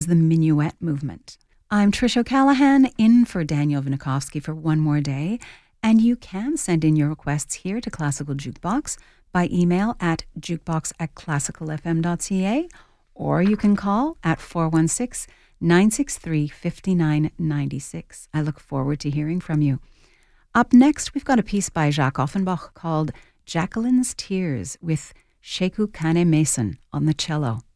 the Minuet Movement. I'm Trish O'Callaghan, in for Daniel Vinikovsky for one more day, and you can send in your requests here to Classical Jukebox by email at jukebox@classicalfm.ca, or you can call at 416-963-5996. I look forward to hearing from you. Up next, we've got a piece by Jacques Offenbach called Jacqueline's Tears with Sheku Kane Mason on the cello.